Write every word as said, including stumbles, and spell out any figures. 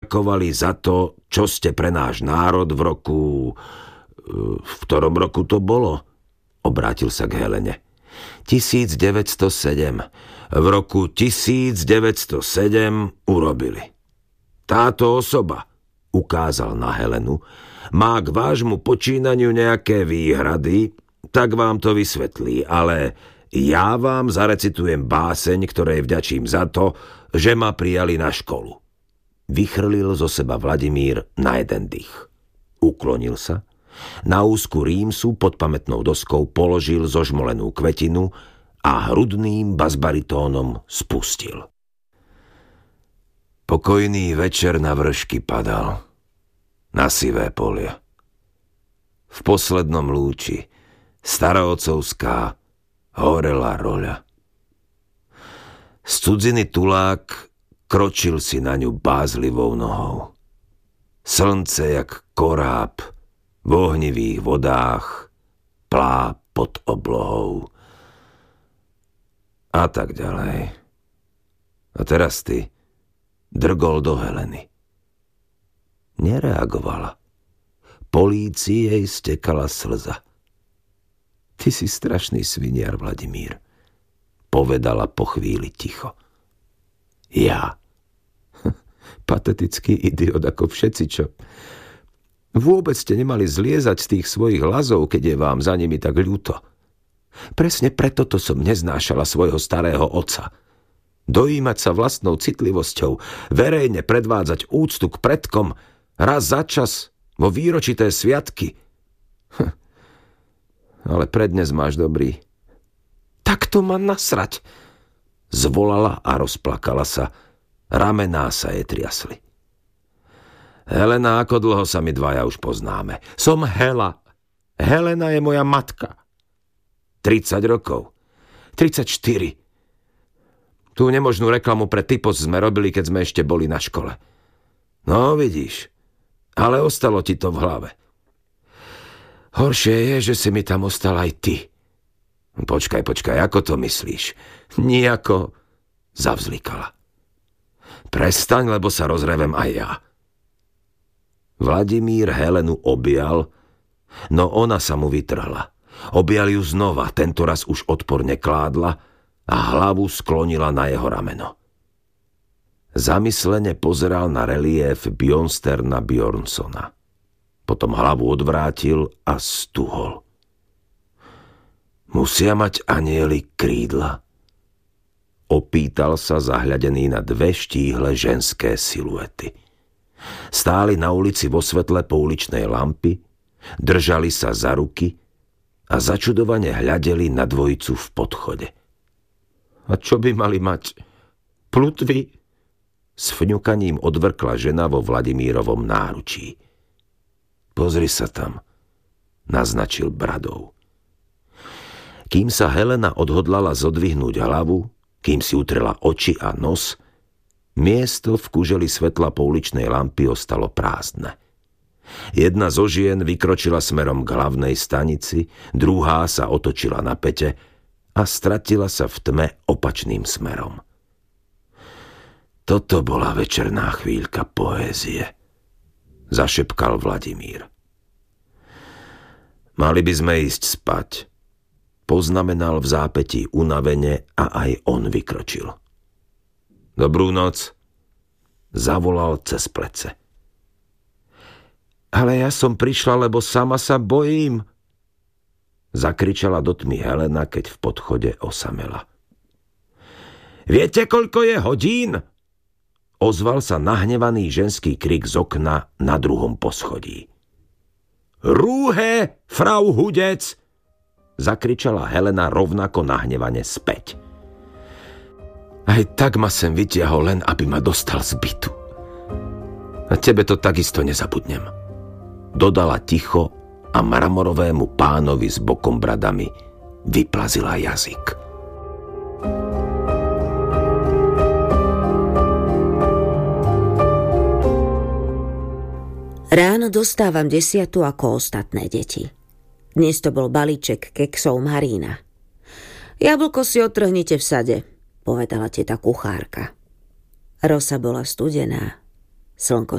poďakovali za to, čo ste pre náš národ v roku... V ktorom roku to bolo? Obrátil sa k Helene. tisícdeväťstosedem. V roku tisícdeväťstosedem urobili. Táto osoba, ukázal na Helenu, má k vášmu počínaniu nejaké výhrady, tak vám to vysvetlí, ale ja vám zarecitujem báseň, ktorej vďačím za to, že ma prijali na školu. Vychrlil zo seba Vladimír na jeden dých. Uklonil sa, na úzku rímsu pod pamätnou doskou položil zožmolenú kvetinu a hrudným basbaritónom spustil. Pokojný večer na vršky padal, na sivé polia. V poslednom lúči staroocovská horela roľa. Z cudziny tulák kročil si na ňu bázlivou nohou. Slnce jak koráb v ohnivých vodách plá pod oblohou. A tak ďalej. A teraz ty drgol do Heleny. Nereagovala. Po líci jej stekala slza. Ty si strašný sviniar, Vladimír, povedala po chvíli ticho. Ja? Patetický idiot ako všetci, čo... Vôbec ste nemali zliezať z tých svojich lazov, keď je vám za nimi tak ľúto. Presne preto to som neznášala svojho starého otca. Dojímať sa vlastnou citlivosťou, verejne predvádzať úctu k predkom, raz za čas, vo výročité sviatky. Hm. Ale prednes máš dobrý. Tak to má nasrať, zvolala a rozplakala sa. Ramená sa jej triasli. Helena, ako dlho sa my dvaja už poznáme? Som Hela. Helena je moja matka. tridsať rokov. tridsaťštyri. Tú nemožnú reklamu pre typos sme robili, keď sme ešte boli na škole. No, vidíš. Ale ostalo ti to v hlave. Horšie je, že si mi tam ostal aj ty. Počkaj, počkaj, ako to myslíš? Nijako, zavzlikala. Prestaň, lebo sa rozrevem aj ja. Vladimír Helenu objal, no ona sa mu vytrhla. Objal ju znova, tentoraz už odporne kládla a hlavu sklonila na jeho rameno. Zamyslene pozeral na reliéf Bjornsterna Bjornsona. Potom hlavu odvrátil a stuhol. Musia mať anieli krídla? Opýtal sa zahľadený na dve štíhle ženské siluety. Stáli na ulici vo svetle pouličnej lampy, držali sa za ruky a začudovane hľadeli na dvojicu v podchode. A čo by mali mať? Plutvy? S fňukaním odvrkla žena vo Vladimírovom náručí. Pozri sa tam, naznačil bradou. Kým sa Helena odhodlala zodvihnúť hlavu, kým si utrela oči a nos, miesto v kuželi svetla pouličnej lampy ostalo prázdne. Jedna zo žien vykročila smerom k hlavnej stanici, druhá sa otočila na päte a stratila sa v tme opačným smerom. Toto bola večerná chvíľka poézie, zašepkal Vladimír. Mali by sme ísť spať, poznamenal v zápätí unavene a aj on vykročil. Dobrú noc, zavolal cez plece. Ale ja som prišla, lebo sama sa bojím, zakričala do tmy Helena, keď v podchode osamela. Viete, koľko je hodín? Ozval sa nahnevaný ženský krik z okna na druhom poschodí. Rúhe, frau Hudec! Zakričala Helena rovnako nahnevane späť. Aj tak ma sem vytiahol len, aby ma dostal z bytu. A tebe to takisto nezabudnem. Dodala ticho a mramorovému pánovi s bokom bradami vyplazila jazyk. Ráno dostávam desiatu ako ostatné deti. Dnes to bol balíček keksov Marína. Jablko si otrhnite v sade, povedala teta kuchárka. Rosa bola studená, slnko